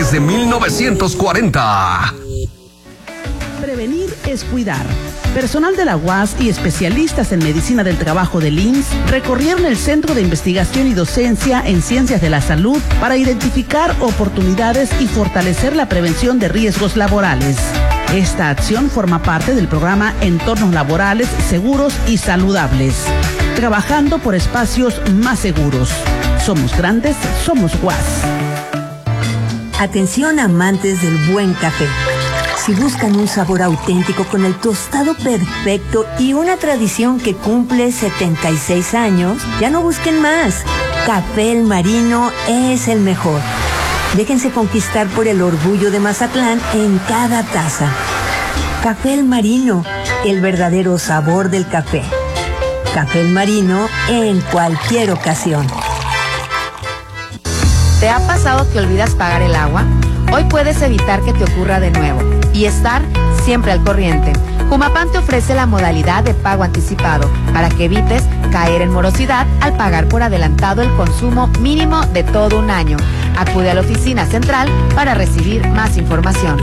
desde 1940. Prevenir es cuidar. Personal de la UAS y especialistas en medicina del trabajo del IMSS recorrieron el Centro de Investigación y Docencia en Ciencias de la Salud para identificar oportunidades y fortalecer la prevención de riesgos laborales. Esta acción forma parte del programa Entornos Laborales Seguros y Saludables, trabajando por espacios más seguros. Somos grandes, somos UAS. Atención amantes del buen café. Si buscan un sabor auténtico con el tostado perfecto y una tradición que cumple 76 años, ya no busquen más. Café El Marino es el mejor. Déjense conquistar por el orgullo de Mazatlán en cada taza. Café El Marino, el verdadero sabor del café. Café El Marino en cualquier ocasión. ¿Te ha pasado que olvidas pagar el agua? Hoy puedes evitar que te ocurra de nuevo y estar siempre al corriente. Humapan te ofrece la modalidad de pago anticipado para que evites caer en morosidad al pagar por adelantado el consumo mínimo de todo un año. Acude a la oficina central para recibir más información.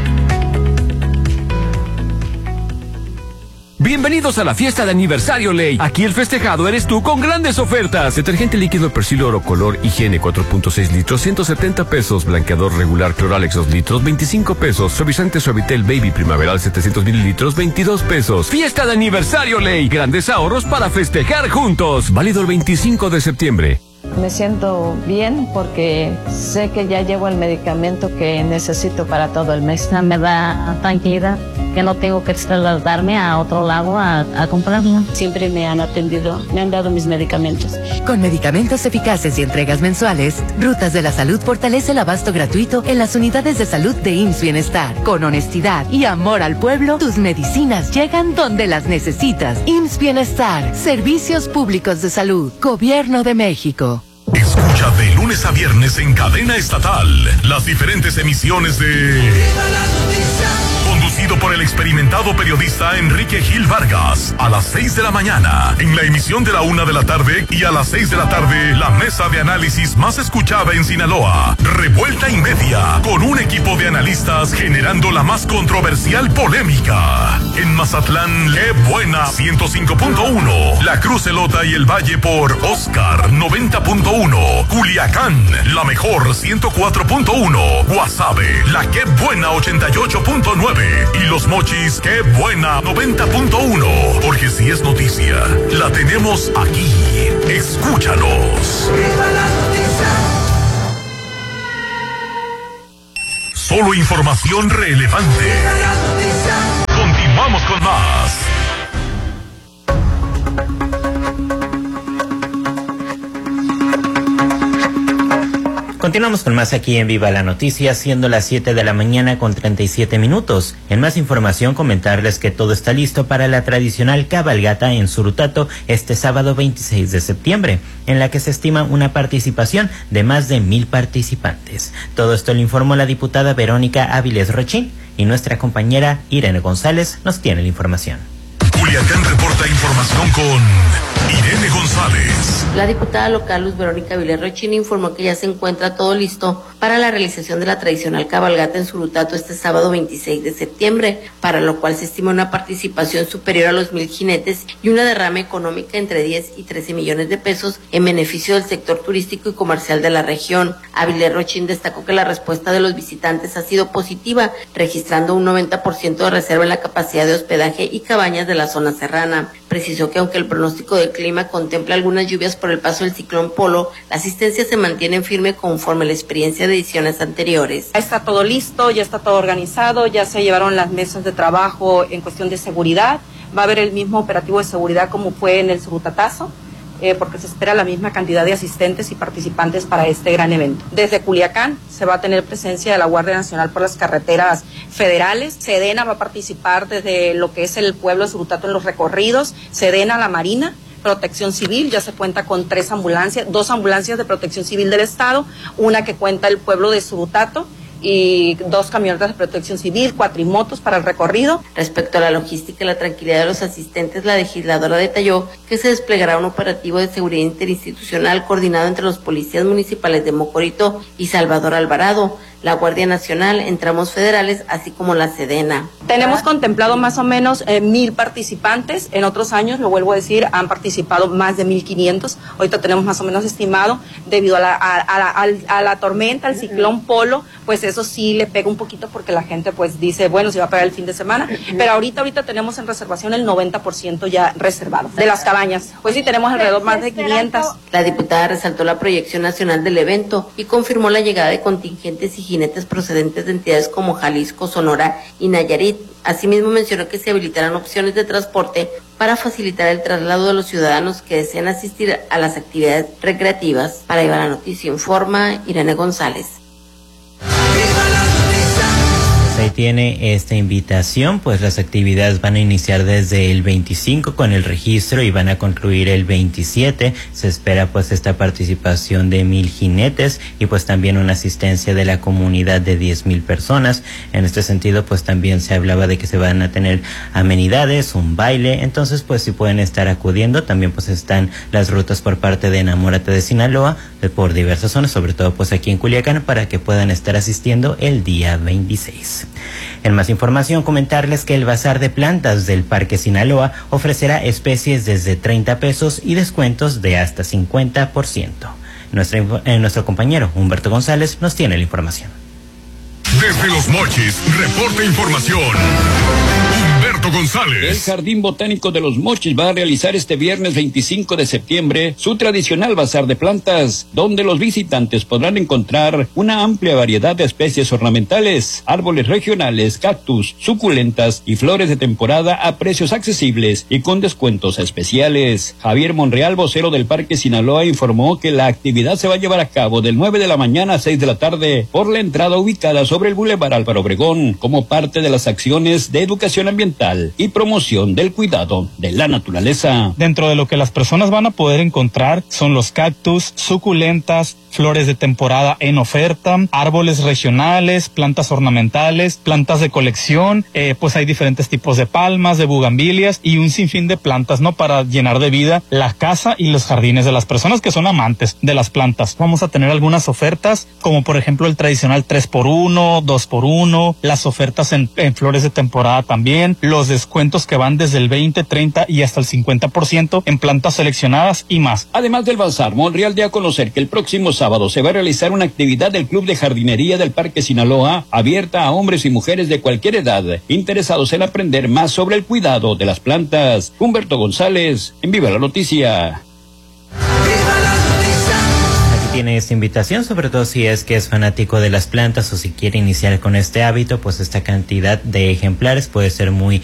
Bienvenidos a la fiesta de aniversario Ley. Aquí el festejado eres tú con grandes ofertas. Detergente líquido Persil Oro Color Higiene 4.6 litros, 170 pesos. Blanqueador regular Cloralex 2 litros, 25 pesos. Suavizante Suavitel Baby Primaveral 700 mililitros, 22 pesos. Fiesta de aniversario Ley. Grandes ahorros para festejar juntos. Válido el 25 de septiembre. Me siento bien porque sé que ya llevo el medicamento que necesito para todo el mes. Me da tranquilidad que no tengo que trasladarme a otro lado a comprarlo. Siempre me han atendido, me han dado mis medicamentos. Con medicamentos eficaces y entregas mensuales, Rutas de la Salud fortalece el abasto gratuito en las unidades de salud de IMSS Bienestar. Con honestidad y amor al pueblo, tus medicinas llegan donde las necesitas. IMSS Bienestar, Servicios Públicos de Salud, Gobierno de México. Escucha de lunes a viernes en cadena estatal las diferentes emisiones de Conducido por el experimentado periodista Enrique Gil Vargas, a las 6 de la mañana, en la emisión de la 1 de la tarde, y a las 6 de la tarde, la mesa de análisis más escuchada en Sinaloa, Revuelta y Media, con un equipo de analistas generando la más controversial polémica. En Mazatlán, Qué Buena 105.1, La Cruz Elota y el Valle por Oscar 90.1, Culiacán, La Mejor 104.1, Guasave, La Qué Buena 88.9 y Los Mochis, Qué Buena 90.1, porque si es noticia, la tenemos aquí. Escúchanos. Solo información relevante. Continuamos con más. Continuamos con más aquí en Viva la Noticia, siendo las 7 de la mañana con 37 minutos. En más información, comentarles que todo está listo para la tradicional cabalgata en Surutato este sábado 26 de septiembre, en la que se estima una participación de más de 1,000 participantes. Todo esto lo informó la diputada Verónica Áviles Rochín y nuestra compañera Irene González nos tiene la información. Culiacán reporta información con Irene González. La diputada local Luz Verónica Áviles Rochín informó que ya se encuentra todo listo para la realización de la tradicional cabalgata en Surutato este sábado 26 de septiembre, para lo cual se estima una participación superior a los 1,000 jinetes y una derrama económica entre 10 y 13 millones de pesos en beneficio del sector turístico y comercial de la región. Áviles Rochín destacó que la respuesta de los visitantes ha sido positiva, registrando un 90% de reserva en la capacidad de hospedaje y cabañas de la zona serrana. Precisó que aunque el pronóstico del clima contempla algunas lluvias por el paso del ciclón Polo, la asistencia se mantiene firme conforme a la experiencia de ediciones anteriores. Ya está todo listo, ya está todo organizado, ya se llevaron las mesas de trabajo en cuestión de seguridad. Va a haber el mismo operativo de seguridad como fue en el Surutatazo, porque se espera la misma cantidad de asistentes y participantes para este gran evento. Desde Culiacán se va a tener presencia de la Guardia Nacional por las carreteras federales. Sedena va a participar desde lo que es el pueblo de Surutato en los recorridos. Sedena, la Marina, Protección Civil, ya se cuenta con 3 ambulancias, 2 ambulancias de Protección Civil del Estado, una que cuenta el pueblo de Surutato, y 2 camionetas de protección civil, cuatrimotos para el recorrido. Respecto a la logística y la tranquilidad de los asistentes, la legisladora detalló que se desplegará un operativo de seguridad interinstitucional coordinado entre los policías municipales de Mocorito y Salvador Alvarado, la Guardia Nacional, en tramos federales, así como la Sedena. Tenemos contemplado más o menos 1,000 participantes. En otros años, lo vuelvo a decir, han participado más de 1,500. Ahorita tenemos más o menos estimado, debido a la tormenta, al ciclón Polo, pues eso sí le pega un poquito porque la gente pues dice, bueno, se va a pegar el fin de semana. Pero ahorita tenemos en reservación el 90% ya reservado de las cabañas. Pues sí, tenemos alrededor más de 500. La diputada resaltó la proyección nacional del evento y confirmó la llegada de contingentes y jinetes procedentes de entidades como Jalisco, Sonora y Nayarit. Asimismo mencionó que se habilitarán opciones de transporte para facilitar el traslado de los ciudadanos que deseen asistir a las actividades recreativas. Para Viva la Noticia informa Irene González. Ahí tiene esta invitación, pues las actividades van a iniciar desde el 25 con el registro y van a concluir el 27. Se espera pues esta participación de 1,000 jinetes y pues también una asistencia de la comunidad de 10,000 personas. En este sentido pues también se hablaba de que se van a tener amenidades, un baile, entonces pues si pueden estar acudiendo. También pues están las rutas por parte de Enamórate de Sinaloa por diversas zonas, sobre todo pues aquí en Culiacán, para que puedan estar asistiendo el día 26. En más información, comentarles que el Bazar de Plantas del Parque Sinaloa ofrecerá especies desde 30 pesos y descuentos de hasta 50%. Nuestro compañero Humberto González nos tiene la información. Desde Los Mochis, reporta información. Humberto González. El Jardín Botánico de Los Mochis va a realizar este viernes 25 de septiembre su tradicional bazar de plantas, donde los visitantes podrán encontrar una amplia variedad de especies ornamentales, árboles regionales, cactus, suculentas y flores de temporada a precios accesibles y con descuentos especiales. Javier Monreal, vocero del Parque Sinaloa, informó que la actividad se va a llevar a cabo del 9 de la mañana a 6 de la tarde por la entrada ubicada sobre el Boulevard Álvaro Obregón, como parte de las acciones de educación ambiental y promoción del cuidado de la naturaleza. Dentro de lo que las personas van a poder encontrar son los cactus, suculentas, flores de temporada en oferta, árboles regionales, plantas ornamentales, plantas de colección, pues hay diferentes tipos de palmas, de bugambilias y un sinfín de plantas, ¿no? Para llenar de vida la casa y los jardines de las personas que son amantes de las plantas. Vamos a tener algunas ofertas, como por ejemplo el tradicional 3x1, 2x1, las ofertas en flores de temporada también, los descuentos que van desde el 20, 30 y hasta el 50% en plantas seleccionadas y más. Además del bazar, Monreal dio a conocer que el próximo sábado se va a realizar una actividad del Club de Jardinería del Parque Sinaloa, abierta a hombres y mujeres de cualquier edad, interesados en aprender más sobre el cuidado de las plantas. Humberto González, en Viva la Noticia. Tiene esta invitación, sobre todo si es que es fanático de las plantas o si quiere iniciar con este hábito, pues esta cantidad de ejemplares puede ser muy